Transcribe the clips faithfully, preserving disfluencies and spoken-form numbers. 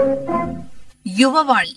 ಯುವವಾಣಿ.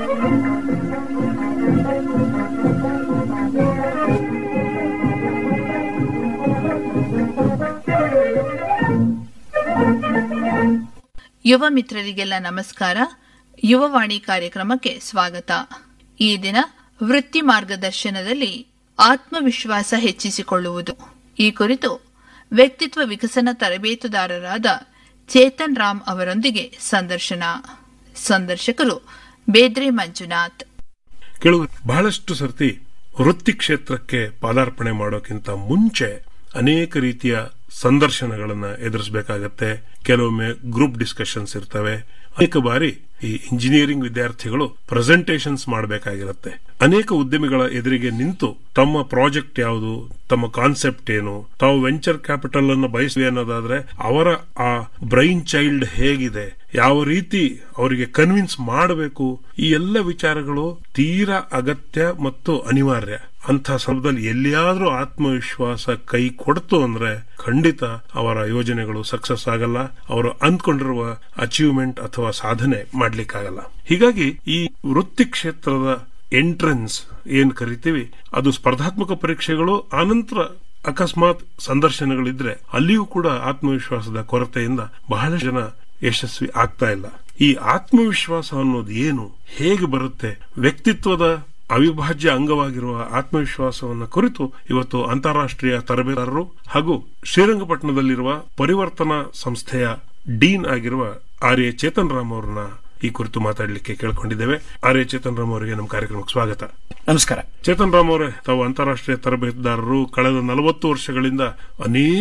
ಯುವ ಮಿತ್ರರಿಗೆಲ್ಲ ನಮಸ್ಕಾರ. ಯುವವಾಣಿ ಕಾರ್ಯಕ್ರಮಕ್ಕೆ ಸ್ವಾಗತ. ಈ ದಿನ ವೃತ್ತಿ ಮಾರ್ಗದರ್ಶನದಲ್ಲಿ ಆತ್ಮವಿಶ್ವಾಸ ಹೆಚ್ಚಿಸಿಕೊಳ್ಳುವುದು ಈ ಕುರಿತು ವ್ಯಕ್ತಿತ್ವ ವಿಕಸನ ತರಬೇತುದಾರರಾದ ಚೇತನ್ ರಾಮ್ ಅವರೊಂದಿಗೆ ಸಂದರ್ಶನ. ಸಂದರ್ಶಕರು ಬೇದ್ರೆ ಮಂಜುನಾಥ್. ಕೆಲವು ಬಹಳಷ್ಟು ಸರ್ತಿ ವೃತ್ತಿ ಕ್ಷೇತ್ರಕ್ಕೆ ಪಾದಾರ್ಪಣೆ ಮಾಡೋಕ್ಕಿಂತ ಮುಂಚೆ ಅನೇಕ ರೀತಿಯ ಸಂದರ್ಶನಗಳನ್ನ ಎದುರಿಸಬೇಕಾಗತ್ತೆ. ಕೆಲವೊಮ್ಮೆ ಗ್ರೂಪ್ ಡಿಸ್ಕಷನ್ಸ್ ಇರ್ತವೆ. ಅನೇಕ ಬಾರಿ ಈ ಇಂಜಿನಿಯರಿಂಗ್ ವಿದ್ಯಾರ್ಥಿಗಳು ಪ್ರೆಸೆಂಟೇಷನ್ಸ್ ಮಾಡಬೇಕಾಗಿರುತ್ತೆ. ಅನೇಕ ಉದ್ಯಮಿಗಳ ಎದುರಿಗೆ ನಿಂತು ತಮ್ಮ ಪ್ರಾಜೆಕ್ಟ್ ಯಾವುದು, ತಮ್ಮ ಕಾನ್ಸೆಪ್ಟ್ ಏನು, ತಾವು ವೆಂಚರ್ ಕ್ಯಾಪಿಟಲ್ ಅನ್ನು ಬಯಸುವೆ ಅನ್ನೋದಾದ್ರೆ ಅವರ ಆ ಬ್ರೈನ್ ಚೈಲ್ಡ್ ಹೇಗಿದೆ, ಯಾವ ರೀತಿ ಅವರಿಗೆ ಕನ್ವಿನ್ಸ್ ಮಾಡಬೇಕು, ಈ ಎಲ್ಲ ವಿಚಾರಗಳು ತೀರಾ ಅಗತ್ಯ ಮತ್ತು ಅನಿವಾರ್ಯ. ಅಂಥ ಸಂದರ್ಭದಲ್ಲಿ ಎಲ್ಲಿಯಾದ್ರೂ ಆತ್ಮವಿಶ್ವಾಸ ಕೈ ಕೊಡ್ತು ಅಂದ್ರೆ ಖಂಡಿತ ಅವರ ಯೋಜನೆಗಳು ಸಕ್ಸಸ್ ಆಗಲ್ಲ, ಅವರು ಅಂದ್ಕೊಂಡಿರುವ ಅಚೀವ್ಮೆಂಟ್ ಅಥವಾ ಸಾಧನೆ ಮಾಡ್ಲಿಕ್ಕಾಗಲ್ಲ. ಹೀಗಾಗಿ ಈ ವೃತ್ತಿ ಕ್ಷೇತ್ರದ ಎಂಟ್ರೆನ್ಸ್ ಏನ್ ಕರಿತೀವಿ ಅದು ಸ್ಪರ್ಧಾತ್ಮಕ ಪರೀಕ್ಷೆಗಳು, ಆನಂತರ ಅಕಸ್ಮಾತ್ ಸಂದರ್ಶನಗಳಿದ್ರೆ ಅಲ್ಲಿಯೂ ಕೂಡ ಆತ್ಮವಿಶ್ವಾಸದ ಕೊರತೆಯಿಂದ ಬಹಳ ಜನ ಯಶಸ್ವಿ ಆಗ್ತಾ ಇಲ್ಲ. ಈ ಆತ್ಮವಿಶ್ವಾಸ ಅನ್ನೋದು ಏನು, ಹೇಗೆ ಬರುತ್ತೆ, ವ್ಯಕ್ತಿತ್ವದ ಅವಿಭಾಜ್ಯ ಅಂಗವಾಗಿರುವ ಆತ್ಮವಿಶ್ವಾಸವನ್ನ ಕುರಿತು ಇವತ್ತು ಅಂತಾರಾಷ್ಟ್ರೀಯ ತರಬೇತುದಾರರು ಹಾಗೂ ಶ್ರೀರಂಗಪಟ್ಟಣದಲ್ಲಿರುವ ಪರಿವರ್ತನಾ ಸಂಸ್ಥೆಯ ಡೀನ್ ಆಗಿರುವ ಆರ್ ಎ ಚೇತನ್ ರಾಮ್ ಅವರನ್ನ ಈ ಕುರಿತು ಮಾತಾಡಲಿಕ್ಕೆ ಕೇಳ್ಕೊಂಡಿದ್ದೇವೆ. ಆರ್ ಎ ಚೇತನ್ ರಾಮ್ ಅವರಿಗೆ ನಮ್ಮ ಕಾರ್ಯಕ್ರಮಕ್ಕೆ ಸ್ವಾಗತ. ನಮಸ್ಕಾರ. ಚೇತನ್ ರಾಮ್ ಅವರೇ, ತಾವು ಅಂತಾರಾಷ್ಟ್ರೀಯ ತರಬೇತುದಾರರು. ಕಳೆದ ನಲವತ್ತು ವರ್ಷಗಳಿಂದ ಅನೇಕ